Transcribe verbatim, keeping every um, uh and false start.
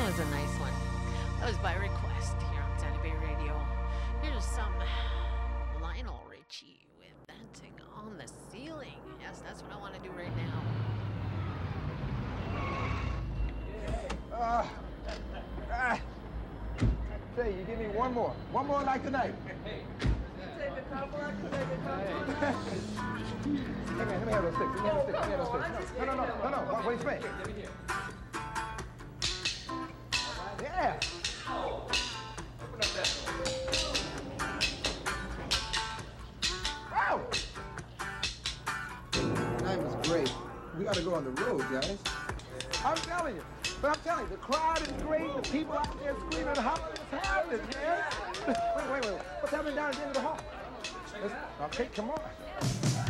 was a nice one. That was by request here on Sandy Bay Radio. Here's some Lionel Richie with Dancing on the Ceiling. Yes, that's what I want to do right now. Uh, uh, say, you give me one more. One more like tonight. Hey. Take the compliment. Take the compliment. Hey, man, let me have those sticks. Let me have those sticks. Let me have those sticks. No, no, no, no, no. no. Wait, wait. Yeah. Oh. Open up that door. Wow. Tonight was great. We got to go on the road, guys. I'm telling you. But I'm telling you, the crowd is great. The people out there screaming and hollering. It's happening, man. Wait, wait, wait. What's happening down at the end of the hall? Let's, okay, come on.